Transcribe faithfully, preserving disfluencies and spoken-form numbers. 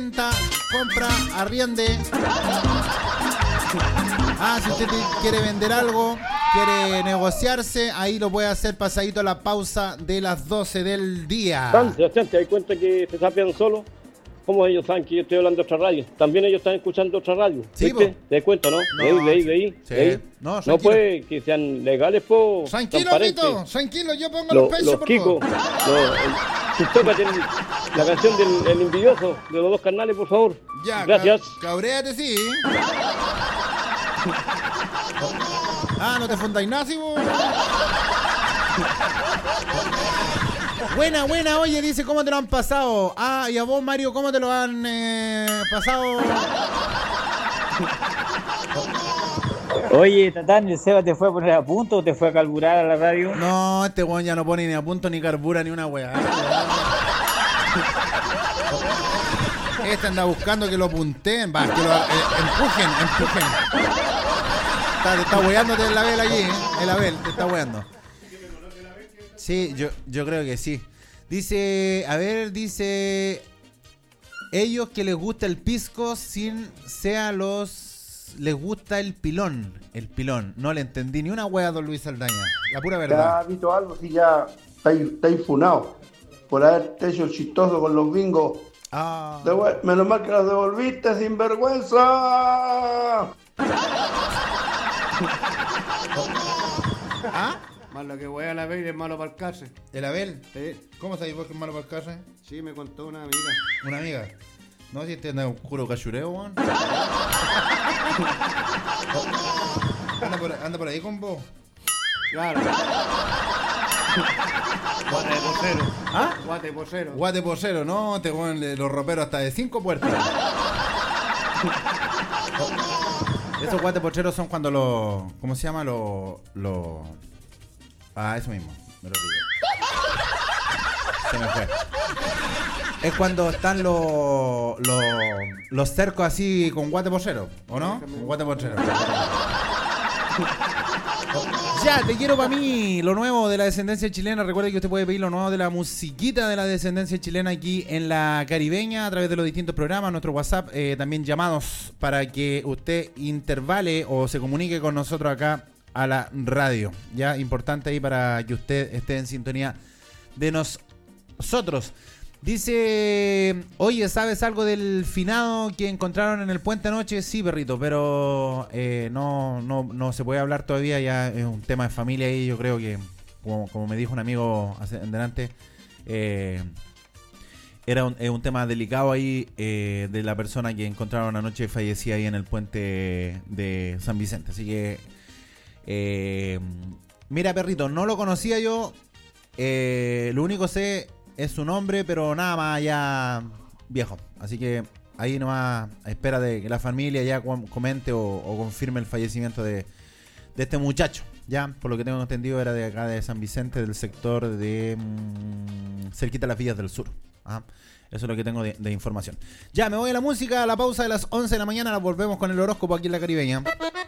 compra, arriende. Ah, si usted quiere vender algo, quiere negociarse, ahí lo puede hacer pasadito a la pausa de las doce del día. Sebastián, ¿te das cuenta que se sapean solo? ¿Cómo ellos saben que yo estoy hablando de otra radio? También ellos están escuchando otra radio. Sí, ¿viste? ¿Te das cuenta, no? No, de ahí, de ahí, de ahí. sí. de ahí. No, No tranquilo. puede que sean legales, po. Tranquilo, transparentes. Rito, tranquilo, yo pongo Lo- los pesos, Los por Kiko, favor. los, el- tú tócate el- la canción del el envidioso de los dos carnales, por favor. Ya, Gracias. ca- cabréate, sí. Ah, ¿no te fundáis nazi, vos? Buena, buena, oye, dice, ¿cómo te lo han pasado? Ah, y a vos, Mario, ¿cómo te lo han eh, pasado? Oye, Tatán, ¿el Seba te fue a poner a punto o te fue a carburar a la radio? No, este weón ya no pone ni a punto, ni carbura, ni una weá. Este anda buscando que lo punteen, va, que lo eh, empujen, empujen. Está, te está weándote el Abel allí, ¿eh? El Abel te está weando. Sí, yo, yo creo que sí. Dice, a ver, dice... Ellos que les gusta el pisco sin sea los... Les gusta el pilón. El pilón. No le entendí ni una wea a don Luis Saldaña. La pura Ya, verdad. Vito Albo, si ya estáis estáis funados por haberte hecho el chistoso con los bingos. Ah. Devuel- Menos mal que los devolviste, sin vergüenza. ¿Ah? Malo que voy a la vez es malo para el case. ¿El Abel? Sí, ¿Cómo sabéis vos que es malo para el carro? sí, me contó una amiga. Una amiga. No, si este anda un puro cachureo, weón. Anda por, anda por ahí con vos. Claro. Guate de posero. ¿Ah? Guate de posero. Guate posero, no, te weón, le- los roperos hasta de cinco puertas. Esos guate pocheros son cuando los... ¿Cómo se llama? Los... Los... Ah, eso mismo. Me lo digo. Se me fue. Es cuando están los... Los, los cercos así con guate pochero, ¿o no? Con guate pochero. Ya, te quiero para mí lo nuevo de la descendencia chilena. Recuerde que usted puede pedir lo nuevo de la musiquita de la descendencia chilena aquí en la Caribeña a través de los distintos programas, nuestro WhatsApp, eh, también llamados para que usted intervale o se comunique con nosotros acá a la radio. Ya, importante ahí para que usted esté en sintonía de nosotros. Dice, oye, ¿sabes algo del finado que encontraron en el puente anoche? Sí, perrito, pero eh, no, no, no se puede hablar todavía, ya es un tema de familia y yo creo que, como, como me dijo un amigo hace en delante, eh, era un, es un tema delicado ahí eh, de la persona que encontraron anoche fallecida ahí en el puente de San Vicente. Así que, eh, mira, perrito, no lo conocía yo, eh, lo único sé... Es su nombre, pero nada más allá viejo. Así que ahí nomás a espera de que la familia ya com- comente o, o confirme el fallecimiento de, de este muchacho. Ya, por lo que tengo entendido, era de acá de San Vicente, del sector de mmm, cerquita de las Villas del Sur. Ajá. Eso es lo que tengo de, de información. Ya, me voy a la música, a la pausa de las once de la mañana. La volvemos con el horóscopo aquí en la Caribeña.